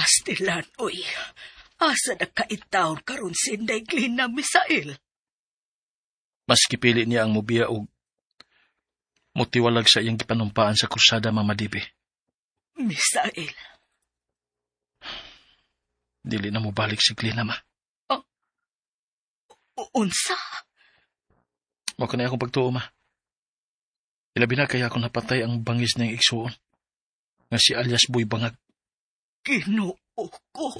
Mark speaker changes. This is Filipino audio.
Speaker 1: Pastilan, uy. Asa na kaitaon karon si Inday Glina, Misael?
Speaker 2: Mas kipili niya ang mubiya og mutiwalag sa iyang gipanumpaan sa krusada, Mama Dibe.
Speaker 1: Misael.
Speaker 2: Dili na mo balik si Glina, ma.
Speaker 1: Unsa?
Speaker 2: Mao kanay akong pagtuo, ma. Ilabi na kaya akong napatay ang bangis niyang igsuon nga si alias Boy Bangag.
Speaker 1: Ginoo ko.